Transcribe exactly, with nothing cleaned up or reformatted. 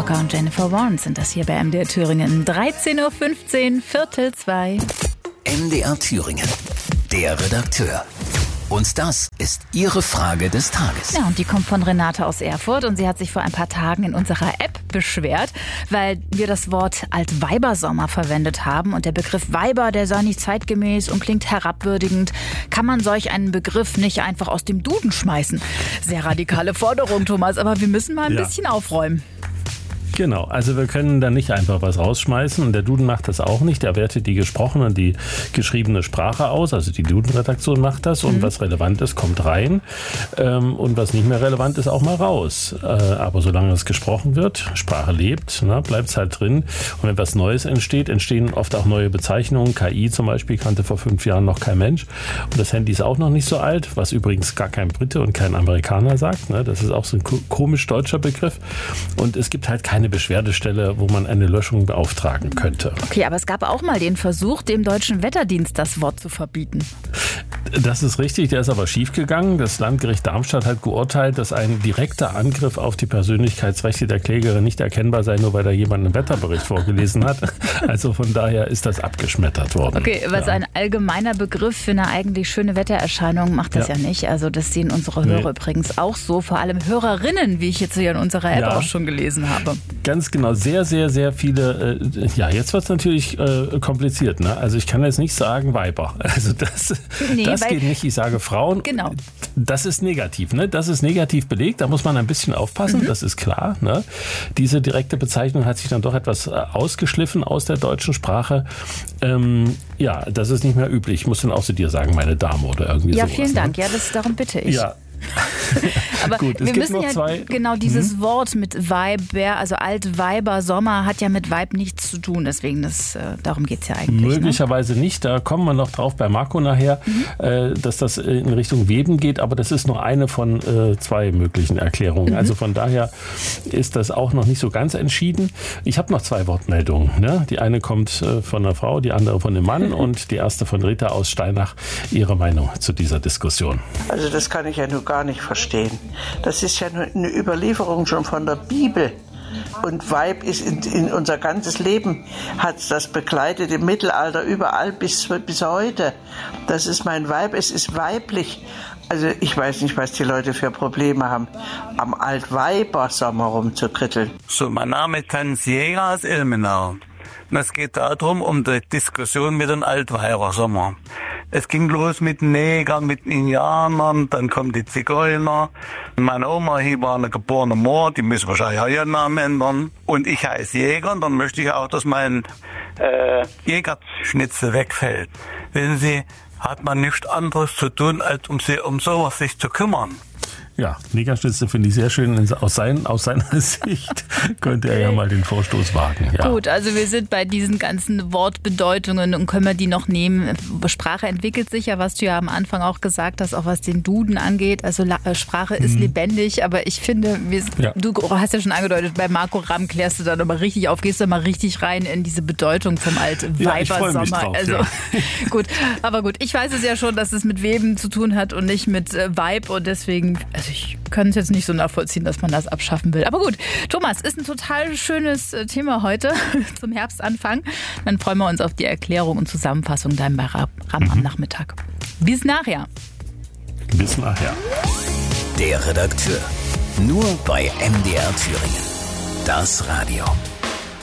Walker und Jennifer Warnes sind das hier bei M D R Thüringen. dreizehn Uhr fünfzehn, Viertel zwei. M D R Thüringen, der Redakteur. Und das ist Ihre Frage des Tages. Ja, und die kommt von Renate aus Erfurt und sie hat sich vor ein paar Tagen in unserer App beschwert, weil wir das Wort Altweibersommer verwendet haben und der Begriff Weiber, der sei nicht zeitgemäß und klingt herabwürdigend. Kann man solch einen Begriff nicht einfach aus dem Duden schmeißen? Sehr radikale Forderung, Thomas, aber wir müssen mal ein ja. bisschen aufräumen. Genau, also wir können da nicht einfach was rausschmeißen und der Duden macht das auch nicht. Er wertet die gesprochene und die geschriebene Sprache aus, also die Duden-Redaktion macht das und mhm. was relevant ist, kommt rein ähm, und was nicht mehr relevant ist, auch mal raus. Äh, aber solange es gesprochen wird, Sprache lebt, ne, bleibt es halt drin und wenn was Neues entsteht, entstehen oft auch neue Bezeichnungen. K I zum Beispiel kannte vor fünf Jahren noch kein Mensch und das Handy ist auch noch nicht so alt, was übrigens gar kein Brite und kein Amerikaner sagt. Ne? Das ist auch so ein komisch deutscher Begriff und es gibt halt keine Beschwerdestelle, wo man eine Löschung beauftragen könnte. Okay, aber es gab auch mal den Versuch, dem Deutschen Wetterdienst das Wort zu verbieten. Das ist richtig, der ist aber schiefgegangen. Das Landgericht Darmstadt hat geurteilt, dass ein direkter Angriff auf die Persönlichkeitsrechte der Klägerin nicht erkennbar sei, nur weil da jemand einen Wetterbericht vorgelesen hat. Also von daher ist das abgeschmettert worden. Okay, aber ja. so ein allgemeiner Begriff für eine eigentlich schöne Wettererscheinung macht das ja, ja nicht. Also das sehen unsere Hörer nee. übrigens auch so, vor allem Hörerinnen, wie ich jetzt hier in unserer App ja. auch schon gelesen habe. Ganz genau, sehr, sehr, sehr viele. Äh, ja, jetzt wird es natürlich äh, kompliziert. Ne? Also ich kann jetzt nicht sagen Weiber. Also das, nee, das geht nicht. Ich sage Frauen. Genau. Das ist negativ. Ne? Das ist negativ belegt. Da muss man ein bisschen aufpassen. Mhm. Das ist klar. Ne? Diese direkte Bezeichnung hat sich dann doch etwas ausgeschliffen aus der deutschen Sprache. Ähm, ja, das ist nicht mehr üblich. Ich muss dann auch zu dir sagen, meine Dame oder irgendwie ja, sowas. Ja, vielen ne? Dank. Ja, das, darum bitte ich. Ja. Aber Gut, wir müssen ja zwei. genau dieses hm? Wort mit Weiber, also Altweiber, Sommer hat ja mit Weib nichts zu tun, deswegen das, äh, darum geht es ja eigentlich. Möglicherweise ne? nicht, da kommen wir noch drauf bei Marco nachher, mhm. äh, dass das in Richtung Weben geht, aber das ist nur eine von äh, zwei möglichen Erklärungen. Mhm. Also von daher ist das auch noch nicht so ganz entschieden. Ich habe noch zwei Wortmeldungen. Ne? Die eine kommt äh, von einer Frau, die andere von einem Mann und die erste von Rita aus Steinach. Ihre Meinung zu dieser Diskussion. Also das kann ich ja nur gar nicht verstehen. Das ist ja eine Überlieferung schon von der Bibel. Und Weib ist in, in unser ganzes Leben, hat das begleitet im Mittelalter überall bis, bis heute. Das ist mein Weib, es ist weiblich. Also ich weiß nicht, was die Leute für Probleme haben, am Altweibersommer rumzukritteln. So, mein Name ist Hans Jäger aus Ilmenau. Und es geht darum, um die Diskussion mit dem Altweibersommer. Es ging los mit Negern, mit Indianern, dann kommen die Zigeuner. Meine Oma hier war eine geborene Moor, die müssen wahrscheinlich auch ihren Namen ändern. Und ich heiße Jäger und dann möchte ich auch, dass mein äh, Jägerschnitzel wegfällt. Wissen Sie, hat man nichts anderes zu tun, als um, sie, um sowas sich zu kümmern. Ja, Negerschnitzel finde ich sehr schön. Aus, sein, aus seiner Sicht könnte er ja mal den Vorstoß wagen. Ja. Gut, also wir sind bei diesen ganzen Wortbedeutungen und können wir die noch nehmen. Sprache entwickelt sich ja, was du ja am Anfang auch gesagt hast, auch was den Duden angeht. Also La- Sprache ist mhm. lebendig, aber ich finde, wir, ja. du hast ja schon angedeutet, bei Marco Ramm klärst du da nochmal richtig auf, gehst du mal richtig rein in diese Bedeutung vom Altweibersommer. Ja, drauf, also ja. gut, aber gut, ich weiß es ja schon, dass es mit Weben zu tun hat und nicht mit äh, Weib und deswegen... Also ich kann es jetzt nicht so nachvollziehen, dass man das abschaffen will. Aber gut, Thomas, ist ein total schönes Thema heute zum Herbstanfang. Dann freuen wir uns auf die Erklärung und Zusammenfassung dann bei Ram mhm. am Nachmittag. Bis nachher. Bis nachher. Der Redakteur. Nur bei M D R Thüringen. Das Radio.